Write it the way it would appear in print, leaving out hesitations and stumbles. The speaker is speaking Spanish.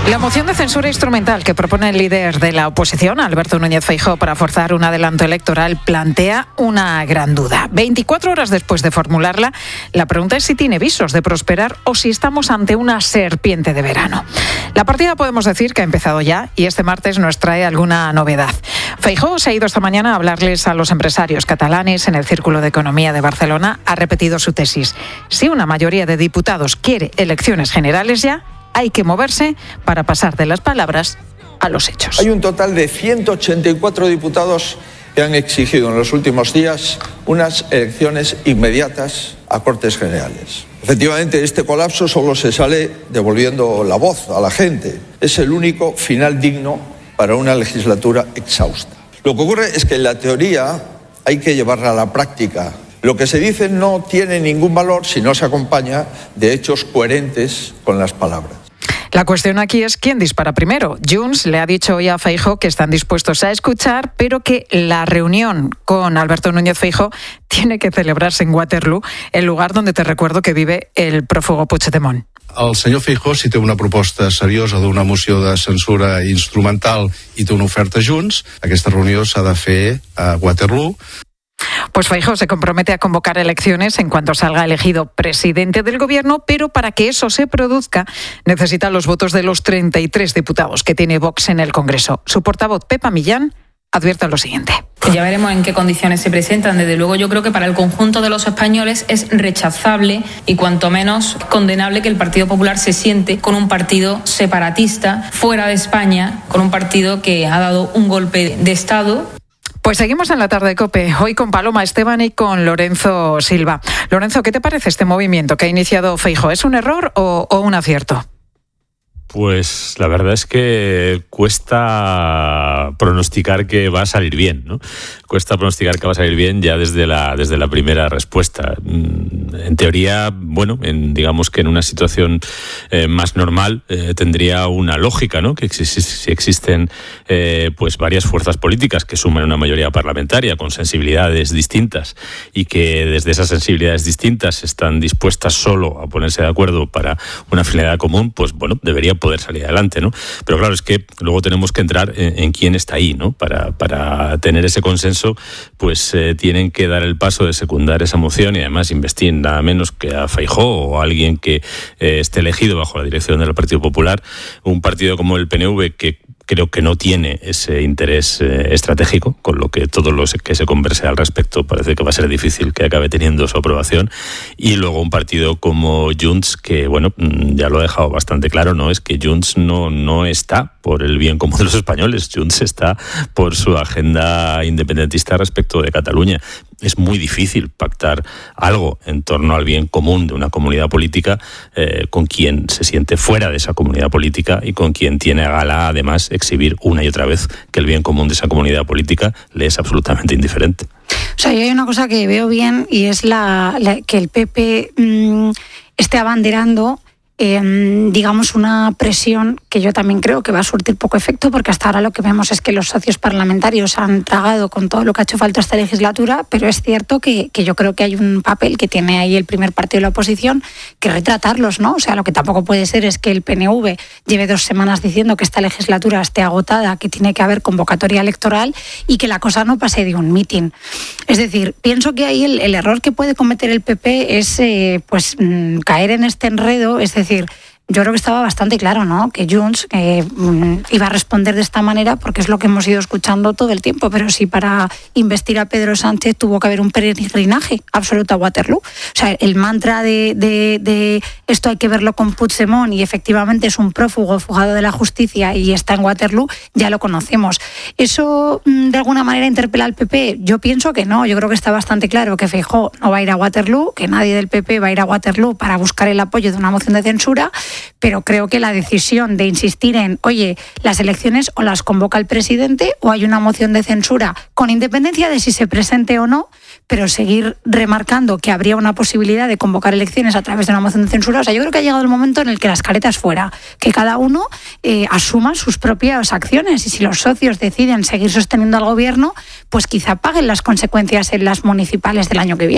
La moción de censura instrumental que propone el líder de la oposición, Alberto Núñez Feijóo, para forzar un adelanto electoral plantea una gran duda. 24 horas después de formularla, la pregunta es si tiene visos de prosperar o si estamos ante una serpiente de verano. La partida podemos decir que ha empezado ya y este martes nos trae alguna novedad. Feijóo se ha ido esta mañana a hablarles a los empresarios catalanes en el Círculo de Economía de Barcelona. Ha repetido su tesis. Si una mayoría de diputados quiere elecciones generales ya, hay que moverse para pasar de las palabras a los hechos. Hay un total de 184 diputados que han exigido en los últimos días unas elecciones inmediatas a Cortes Generales. Efectivamente, este colapso solo se sale devolviendo la voz a la gente. Es el único final digno para una legislatura exhausta. Lo que ocurre es que en la teoría hay que llevarla a la práctica. Lo que se dice no tiene ningún valor si no se acompaña de hechos coherentes con las palabras. La cuestión aquí es quién dispara primero. Junts le ha dicho hoy a Feijóo que están dispuestos a escuchar, pero que la reunión con Alberto Núñez Feijóo tiene que celebrarse en Waterloo, el lugar donde te recuerdo que vive el prófugo Puigdemont. El senyor Feijóo, si té una proposta seriosa d'una moció de censura instrumental i té una oferta Junts, aquesta reunió s'ha de fer a Waterloo. Pues Feijóo se compromete a convocar elecciones en cuanto salga elegido presidente del gobierno, pero para que eso se produzca necesita los votos de los 33 diputados que tiene Vox en el Congreso. Su portavoz, Pepa Millán, advierte lo siguiente. Ya veremos en qué condiciones se presentan. Desde luego yo creo que para el conjunto de los españoles es rechazable y cuanto menos condenable que el Partido Popular se siente con un partido separatista fuera de España, con un partido que ha dado un golpe de Estado. Pues seguimos en la tarde de COPE, hoy con Paloma Esteban y con Lorenzo Silva. Lorenzo, ¿qué te parece este movimiento que ha iniciado Feijóo? ¿Es un error o un acierto? Pues la verdad es que cuesta pronosticar que va a salir bien, ¿no? Cuesta pronosticar que va a salir bien ya desde la primera respuesta. En teoría, bueno, digamos que en una situación más normal tendría una lógica, ¿no? Que si existen pues varias fuerzas políticas que suman una mayoría parlamentaria con sensibilidades distintas y que desde esas sensibilidades distintas están dispuestas solo a ponerse de acuerdo para una finalidad común, pues bueno, debería poder salir adelante, ¿no? Pero claro, es que luego tenemos que entrar en quién está ahí, ¿no? Para tener ese consenso, pues tienen que dar el paso de secundar esa moción y además investir nada menos que a Feijóo o a alguien que esté elegido bajo la dirección del Partido Popular, un partido como el PNV que creo que no tiene ese interés estratégico, con lo que todo lo que se converse al respecto parece que va a ser difícil que acabe teniendo su aprobación. Y luego un partido como Junts, que bueno, ya lo ha dejado bastante claro, ¿no? Es que Junts no está por el bien común de los españoles. Junts está por su agenda independentista respecto de Cataluña. Es muy difícil pactar algo en torno al bien común de una comunidad política con quien se siente fuera de esa comunidad política y con quien tiene a gala, además, exhibir una y otra vez que el bien común de esa comunidad política le es absolutamente indiferente. O sea, yo hay una cosa que veo bien y es que el PP esté abanderando digamos, una presión que yo también creo que va a surtir poco efecto, porque hasta ahora lo que vemos es que los socios parlamentarios han tragado con todo lo que ha hecho falta esta legislatura, pero es cierto que yo creo que hay un papel que tiene ahí el primer partido de la oposición que retratarlos, ¿no? O sea, lo que tampoco puede ser es que el PNV lleve 2 semanas diciendo que esta legislatura esté agotada, que tiene que haber convocatoria electoral y que la cosa no pase de un mitin. Es decir, pienso que ahí el error que puede cometer el PP es caer en este enredo, es decir, yo creo que estaba bastante claro, ¿no? Que Junts iba a responder de esta manera porque es lo que hemos ido escuchando todo el tiempo, pero sí para investir a Pedro Sánchez tuvo que haber un peregrinaje absoluto a Waterloo. O sea, el mantra de esto hay que verlo con Puigdemont y efectivamente es un prófugo fugado de la justicia y está en Waterloo, ya lo conocemos. ¿Eso de alguna manera interpela al PP? Yo pienso que no, yo creo que está bastante claro que Feijóo no va a ir a Waterloo, que nadie del PP va a ir a Waterloo para buscar el apoyo de una moción de censura, pero creo que la decisión de insistir en, oye, las elecciones o las convoca el presidente o hay una moción de censura, con independencia de si se presente o no, pero seguir remarcando que habría una posibilidad de convocar elecciones a través de una moción de censura. O sea, yo creo que ha llegado el momento en el que las caretas fuera, que cada uno asuma sus propias acciones, y si los socios deciden seguir sosteniendo al gobierno, pues quizá paguen las consecuencias en las municipales del año que viene.